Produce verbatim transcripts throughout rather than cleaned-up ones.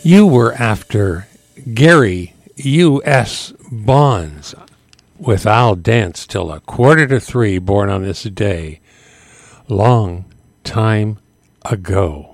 You were after Gary U S. Bonds with I'll Dance Till a Quarter to Three, born on this day, long time ago.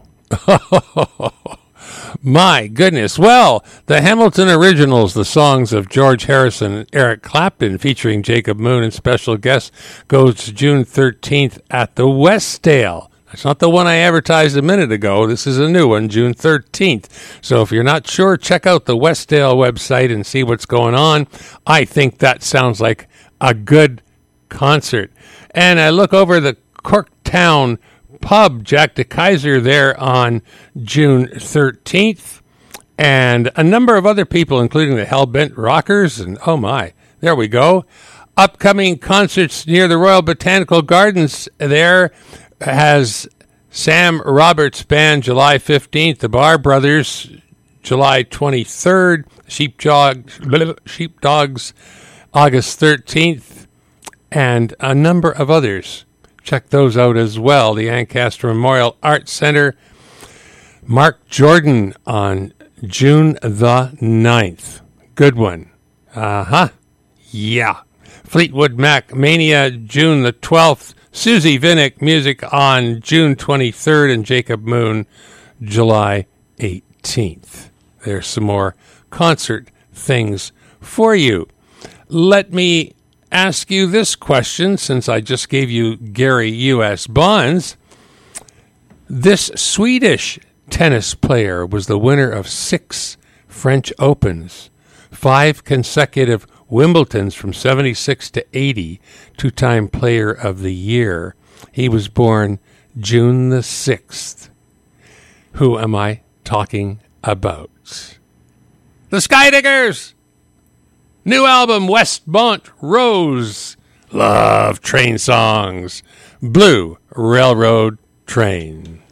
My goodness. Well, the Hamilton Originals, the songs of George Harrison and Eric Clapton featuring Jacob Moon and special guest, goes June thirteenth at the Westdale. That's not the one I advertised a minute ago. This is a new one, June thirteenth. So if you're not sure, check out the Westdale website and see what's going on. I think that sounds like a good concert. And I look over the Corktown Pub, Jack DeKaiser, there on June thirteenth. And a number of other people, including the Hellbent Rockers. And oh my, there we go. Upcoming concerts near the Royal Botanical Gardens there has Sam Roberts Band, July fifteenth, the Bar Brothers, July twenty-third, Sheepdogs, Sheepdogs, August thirteenth, and a number of others. Check those out as well. The Ancaster Memorial Arts Center, Mark Jordan on June the ninth. Good one. Uh-huh. Yeah. Fleetwood Mac Mania, June the twelfth. Susie Vinnick Music on June twenty-third, and Jacob Moon, July eighteenth. There's some more concert things for you. Let me ask you this question, since I just gave you Gary U S. Bonds. This Swedish tennis player was the winner of six French Opens, five consecutive Wimbledon's from seventy-six to eighty, two-time player of the year. He was born June the sixth. Who am I talking about? The Skydiggers! New album, Westmont Rose. Love train songs. Blue Railroad Train.